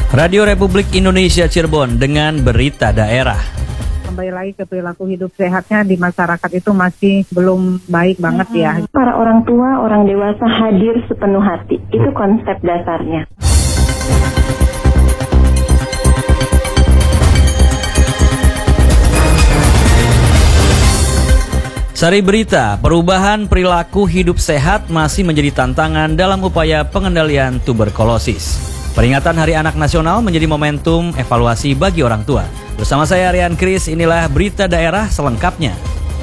Radio Republik Indonesia Cirebon dengan berita daerah. Kembali lagi ke perilaku hidup sehatnya di masyarakat itu masih belum baik banget ya. Para orang tua, orang dewasa hadir sepenuh hati. Itu konsep dasarnya. Sari berita, perubahan perilaku hidup sehat masih menjadi tantangan dalam upaya pengendalian tuberkulosis. Peringatan Hari Anak Nasional menjadi momentum evaluasi bagi orang tua. Bersama saya Rian Kris, inilah berita daerah selengkapnya.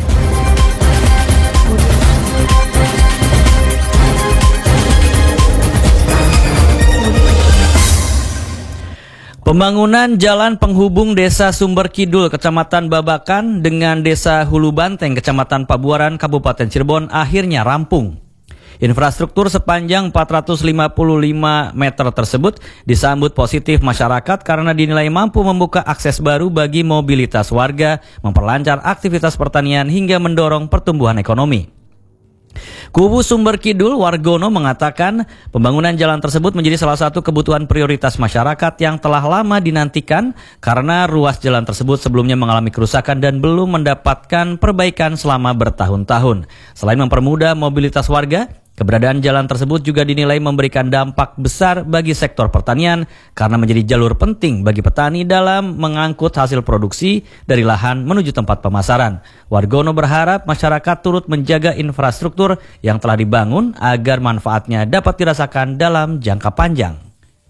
Pembangunan jalan penghubung Desa Sumber Kidul, Kecamatan Babakan dengan Desa Hulu Banteng, Kecamatan Pabuaran, Kabupaten Cirebon akhirnya rampung. Infrastruktur sepanjang 455 meter tersebut disambut positif masyarakat karena dinilai mampu membuka akses baru bagi mobilitas warga, memperlancar aktivitas pertanian hingga mendorong pertumbuhan ekonomi. Kubu Sumber Kidul Wargono mengatakan pembangunan jalan tersebut menjadi salah satu kebutuhan prioritas masyarakat yang telah lama dinantikan karena ruas jalan tersebut sebelumnya mengalami kerusakan dan belum mendapatkan perbaikan selama bertahun-tahun. Selain mempermudah mobilitas warga, keberadaan jalan tersebut juga dinilai memberikan dampak besar bagi sektor pertanian karena menjadi jalur penting bagi petani dalam mengangkut hasil produksi dari lahan menuju tempat pemasaran. Wargono berharap masyarakat turut menjaga infrastruktur yang telah dibangun agar manfaatnya dapat dirasakan dalam jangka panjang.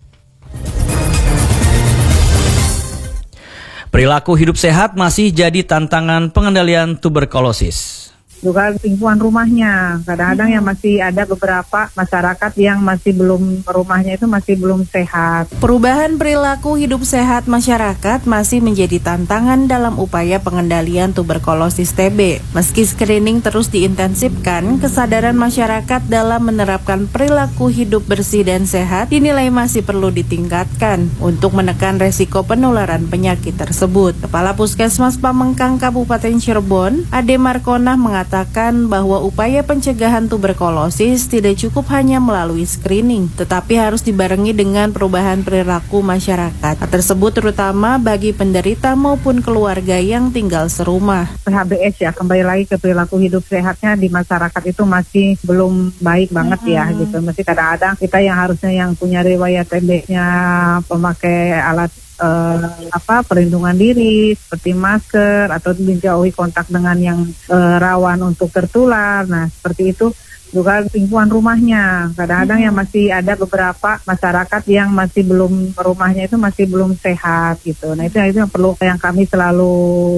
Perilaku hidup sehat masih jadi tantangan pengendalian tuberkulosis. Juga lingkungan rumahnya, kadang-kadang yang masih ada beberapa masyarakat yang masih belum, rumahnya itu masih belum sehat. Perubahan perilaku hidup sehat masyarakat masih menjadi tantangan dalam upaya pengendalian tuberkulosis TB. Meski screening terus diintensifkan, kesadaran masyarakat dalam menerapkan perilaku hidup bersih dan sehat dinilai masih perlu ditingkatkan untuk menekan resiko penularan penyakit tersebut. Kepala Puskesmas Pamengkang Kabupaten Cirebon, Ade Markonah mengatakan bahwa upaya pencegahan tuberkulosis tidak cukup hanya melalui screening, tetapi harus dibarengi dengan perubahan perilaku masyarakat. Hal tersebut terutama bagi penderita maupun keluarga yang tinggal serumah. PHBS ya, kembali lagi ke perilaku hidup sehatnya di masyarakat itu masih belum baik banget ya gitu. Masih kadang-kadang kita yang harusnya yang punya riwayat TB-nya pemakai alat perlindungan diri seperti masker atau menjauhi kontak dengan yang rawan untuk tertular. Nah, seperti itu. Juga lingkungan rumahnya, kadang-kadang yang masih ada beberapa masyarakat yang masih belum, rumahnya itu masih belum sehat gitu. Nah itu yang perlu, yang kami selalu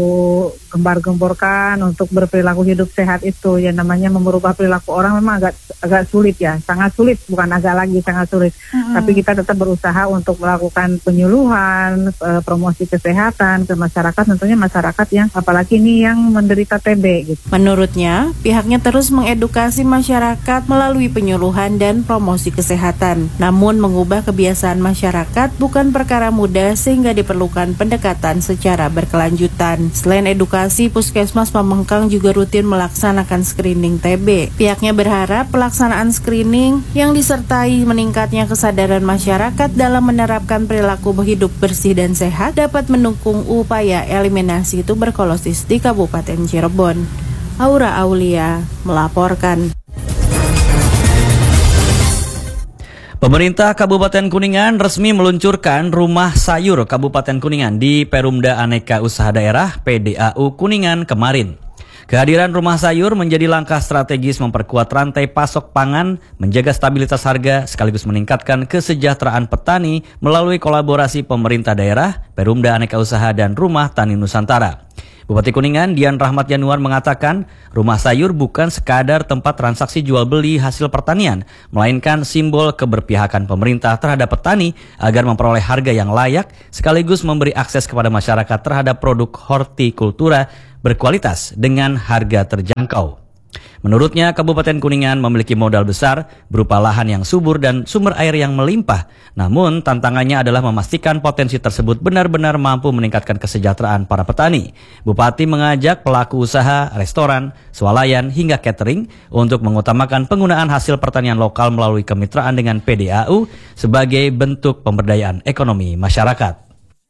gembar-gemborkan untuk berperilaku hidup sehat itu. Yang namanya merubah perilaku orang memang agak sulit ya, sangat sulit, bukan agak lagi, sangat sulit. Tapi kita tetap berusaha untuk melakukan penyuluhan, promosi kesehatan ke masyarakat, tentunya masyarakat yang apalagi ini yang menderita TB gitu. Menurutnya, pihaknya terus mengedukasi masyarakat melalui penyuluhan dan promosi kesehatan. Namun mengubah kebiasaan masyarakat bukan perkara mudah sehingga diperlukan pendekatan secara berkelanjutan. Selain edukasi, Puskesmas Pamengkang juga rutin melaksanakan screening TB. Pihaknya berharap pelaksanaan screening yang disertai meningkatnya kesadaran masyarakat dalam menerapkan perilaku hidup bersih dan sehat dapat mendukung upaya eliminasi tuberkulosis di Kabupaten Cirebon. Aura Aulia melaporkan. Pemerintah Kabupaten Kuningan resmi meluncurkan Rumah Sayur Kabupaten Kuningan di Perumda Aneka Usaha Daerah PDAU Kuningan kemarin. Kehadiran rumah sayur menjadi langkah strategis memperkuat rantai pasok pangan, menjaga stabilitas harga, sekaligus meningkatkan kesejahteraan petani melalui kolaborasi pemerintah daerah, Perumda Aneka Usaha dan Rumah Tani Nusantara. Bupati Kuningan Dian Rahmat Yanuar mengatakan rumah sayur bukan sekadar tempat transaksi jual beli hasil pertanian, melainkan simbol keberpihakan pemerintah terhadap petani agar memperoleh harga yang layak sekaligus memberi akses kepada masyarakat terhadap produk hortikultura berkualitas dengan harga terjangkau. Menurutnya, Kabupaten Kuningan memiliki modal besar berupa lahan yang subur dan sumber air yang melimpah. Namun, tantangannya adalah memastikan potensi tersebut benar-benar mampu meningkatkan kesejahteraan para petani. Bupati mengajak pelaku usaha, restoran, swalayan, hingga catering untuk mengutamakan penggunaan hasil pertanian lokal melalui kemitraan dengan PDAU sebagai bentuk pemberdayaan ekonomi masyarakat.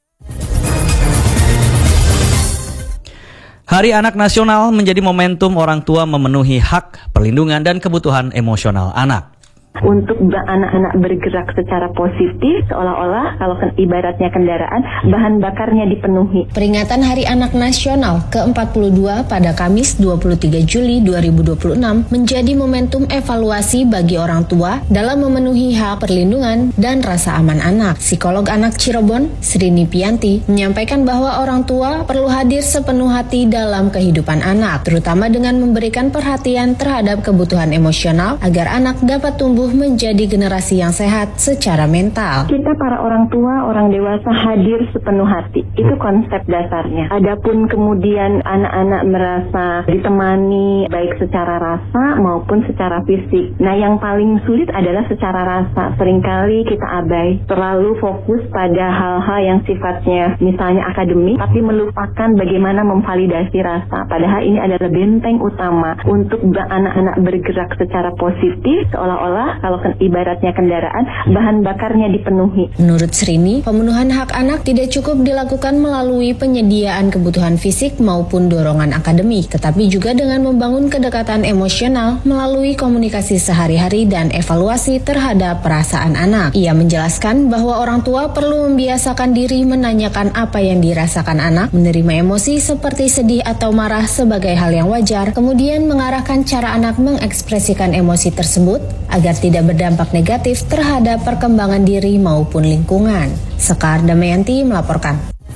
Hari Anak Nasional menjadi momentum orang tua memenuhi hak, perlindungan, dan kebutuhan emosional anak. Untuk anak-anak bergerak secara positif, seolah-olah kalau ibaratnya kendaraan, bahan bakarnya dipenuhi. Peringatan Hari Anak Nasional ke-42 pada Kamis 23 Juli 2026 menjadi momentum evaluasi bagi orang tua dalam memenuhi hak perlindungan dan rasa aman anak. Psikolog anak Cirebon, Srini Pianti, menyampaikan bahwa orang tua perlu hadir sepenuh hati dalam kehidupan anak, terutama dengan memberikan perhatian terhadap kebutuhan emosional agar anak dapat tumbuh menjadi generasi yang sehat secara mental. Kita para orang tua, orang dewasa hadir sepenuh hati. Itu konsep dasarnya. Adapun kemudian anak-anak merasa ditemani baik secara rasa maupun secara fisik. Nah, yang paling sulit adalah secara rasa. Seringkali kita abai, terlalu fokus pada hal-hal yang sifatnya misalnya akademik, tapi melupakan bagaimana memvalidasi rasa. Padahal ini adalah benteng utama untuk anak-anak bergerak secara positif, seolah-olah kalau ibaratnya kendaraan, bahan bakarnya dipenuhi. Menurut Srini, pemenuhan hak anak tidak cukup dilakukan melalui penyediaan kebutuhan fisik maupun dorongan akademik, tetapi juga dengan membangun kedekatan emosional melalui komunikasi sehari-hari dan evaluasi terhadap perasaan anak. Ia menjelaskan bahwa orang tua perlu membiasakan diri menanyakan apa yang dirasakan anak, menerima emosi seperti sedih atau marah sebagai hal yang wajar, kemudian mengarahkan cara anak mengekspresikan emosi tersebut agar tidak berdampak negatif terhadap perkembangan diri maupun lingkungan. Sekar Damayanti melaporkan.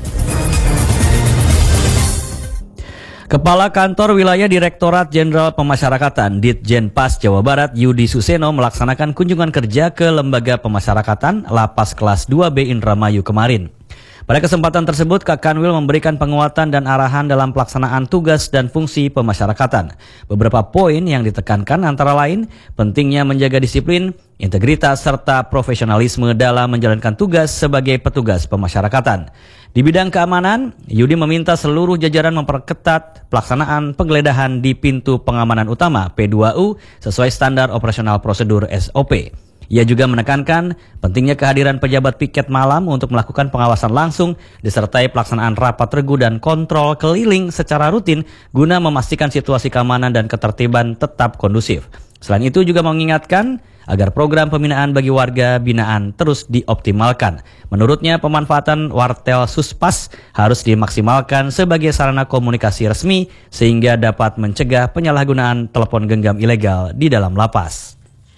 Kepala Kantor Wilayah Direktorat Jenderal Pemasyarakatan Ditjenpas Jawa Barat Yudi Suseno melaksanakan kunjungan kerja ke Lembaga Pemasyarakatan Lapas Kelas 2B Indramayu kemarin. Pada kesempatan tersebut, Kak Kanwil memberikan penguatan dan arahan dalam pelaksanaan tugas dan fungsi pemasyarakatan. Beberapa poin yang ditekankan antara lain, pentingnya menjaga disiplin, integritas, serta profesionalisme dalam menjalankan tugas sebagai petugas pemasyarakatan. Di bidang keamanan, Yudi meminta seluruh jajaran memperketat pelaksanaan penggeledahan di pintu pengamanan utama P2U sesuai standar operasional prosedur SOP. Ia juga menekankan pentingnya kehadiran pejabat piket malam untuk melakukan pengawasan langsung disertai pelaksanaan rapat regu dan kontrol keliling secara rutin guna memastikan situasi keamanan dan ketertiban tetap kondusif. Selain itu juga mengingatkan agar program pembinaan bagi warga binaan terus dioptimalkan. Menurutnya pemanfaatan wartel Suspas harus dimaksimalkan sebagai sarana komunikasi resmi sehingga dapat mencegah penyalahgunaan telepon genggam ilegal di dalam lapas.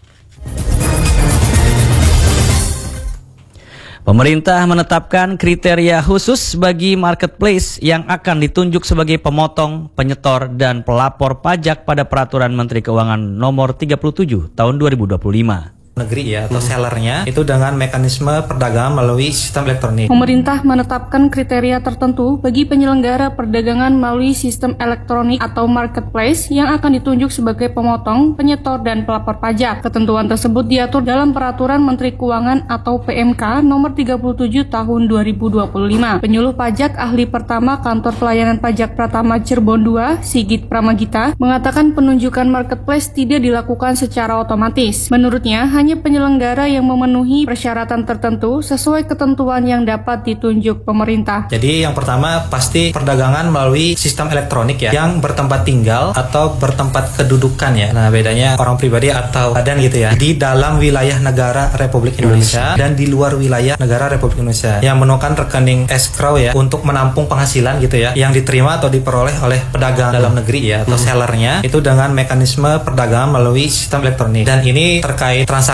Pemerintah menetapkan kriteria khusus bagi marketplace yang akan ditunjuk sebagai pemotong, penyetor, dan pelapor pajak pada Peraturan Menteri Keuangan Nomor 37 Tahun 2025. Negeri atau sellernya itu dengan mekanisme perdagangan melalui sistem elektronik. Pemerintah menetapkan kriteria tertentu bagi penyelenggara perdagangan melalui sistem elektronik atau marketplace yang akan ditunjuk sebagai pemotong, penyetor, dan pelapor pajak. Ketentuan tersebut diatur dalam Peraturan Menteri Keuangan atau PMK Nomor 37 Tahun 2025. Penyuluh pajak ahli pertama Kantor Pelayanan Pajak Pratama Cirebon II, Sigit Pramagita, mengatakan penunjukan marketplace tidak dilakukan secara otomatis. Menurutnya, hanya penyelenggara yang memenuhi persyaratan tertentu sesuai ketentuan yang dapat ditunjuk pemerintah. Jadi yang pertama pasti perdagangan melalui sistem elektronik ya, yang bertempat tinggal atau bertempat kedudukan ya. Nah bedanya orang pribadi atau badan gitu ya, di dalam wilayah negara Republik Indonesia dan di luar wilayah negara Republik Indonesia, yang menemukan rekening escrow ya untuk menampung penghasilan gitu ya, yang diterima atau diperoleh oleh pedagang dalam negeri ya atau sellernya itu dengan mekanisme perdagangan melalui sistem elektronik. Dan ini terkait transaksi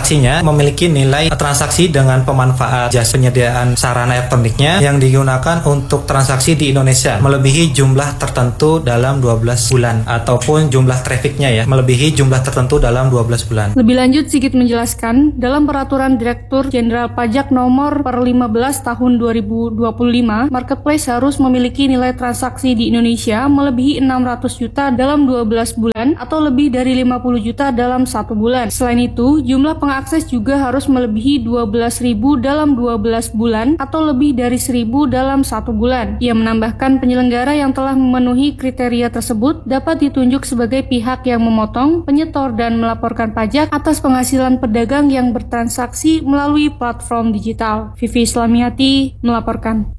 transaksinya memiliki nilai transaksi dengan pemanfaat jasa penyediaan sarana elektroniknya yang digunakan untuk transaksi di Indonesia melebihi jumlah tertentu dalam 12 bulan ataupun jumlah trafficnya ya melebihi jumlah tertentu dalam 12 bulan. Lebih lanjut Sigit menjelaskan, dalam Peraturan Direktur Jenderal Pajak Nomor 15 Tahun 2025, marketplace harus memiliki nilai transaksi di Indonesia melebihi 600 juta dalam 12 bulan atau lebih dari 50 juta dalam 1 bulan. Selain itu, jumlah pengakses juga harus melebihi 12.000 dalam 12 bulan atau lebih dari 1.000 dalam 1 bulan. Ia menambahkan penyelenggara yang telah memenuhi kriteria tersebut dapat ditunjuk sebagai pihak yang memotong, penyetor, dan melaporkan pajak atas penghasilan pedagang yang bertransaksi melalui platform digital. Vivi Islamiati melaporkan.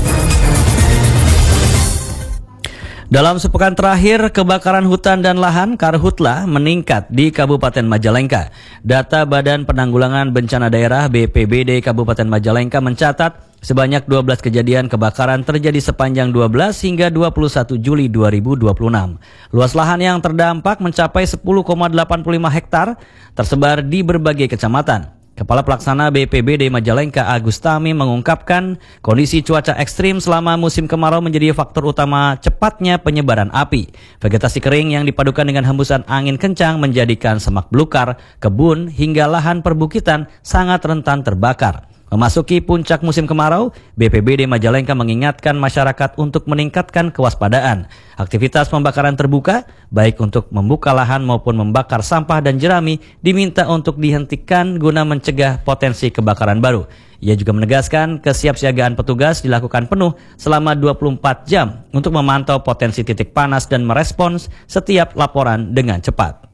Dalam sepekan terakhir, kebakaran hutan dan lahan Karhutla meningkat di Kabupaten Majalengka. Data Badan Penanggulangan Bencana Daerah BPBD Kabupaten Majalengka mencatat sebanyak 12 kejadian kebakaran terjadi sepanjang 12 hingga 21 Juli 2026. Luas lahan yang terdampak mencapai 10,85 hektar, tersebar di berbagai kecamatan. Kepala Pelaksana BPBD Majalengka Agus Tami mengungkapkan kondisi cuaca ekstrim selama musim kemarau menjadi faktor utama cepatnya penyebaran api. Vegetasi kering yang dipadukan dengan hembusan angin kencang menjadikan semak belukar, kebun hingga lahan perbukitan sangat rentan terbakar. Memasuki puncak musim kemarau, BPBD Majalengka mengingatkan masyarakat untuk meningkatkan kewaspadaan. Aktivitas pembakaran terbuka, baik untuk membuka lahan maupun membakar sampah dan jerami, diminta untuk dihentikan guna mencegah potensi kebakaran baru. Ia juga menegaskan kesiapsiagaan petugas dilakukan penuh selama 24 jam untuk memantau potensi titik panas dan merespons setiap laporan dengan cepat.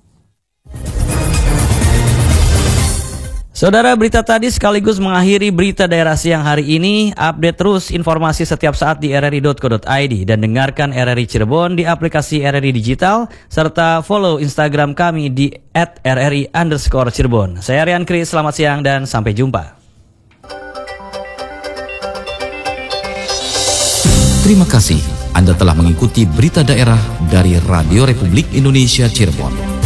Saudara, berita tadi sekaligus mengakhiri berita daerah siang hari ini. Update terus informasi setiap saat di rri.co.id dan dengarkan RRI Cirebon di aplikasi RRI Digital serta follow Instagram kami di @rri_Cirebon. Saya Rian Kris, selamat siang dan sampai jumpa. Terima kasih Anda telah mengikuti berita daerah dari Radio Republik Indonesia Cirebon.